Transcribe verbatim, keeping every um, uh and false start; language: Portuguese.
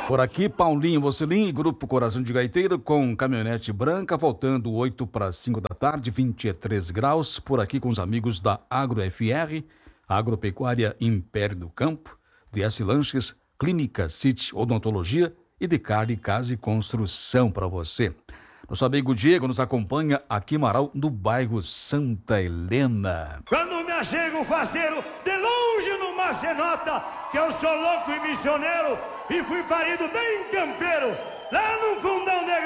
Por aqui, Paulinho Mocelin e Grupo Coração de Gaiteiro com caminhonete branca, voltando oito para cinco da tarde, vinte e três graus. Por aqui com os amigos da Agro F R, Agropecuária Império do Campo, D S Lanches, Clínica City Odontologia e de Carne, Casa e Construção para você. Nosso amigo Diego nos acompanha aqui em Marau, no bairro Santa Helena. Quando me achego faceiro, de longe numa cenota, que eu sou louco e missioneiro, e fui parido bem campeiro, lá no fundão de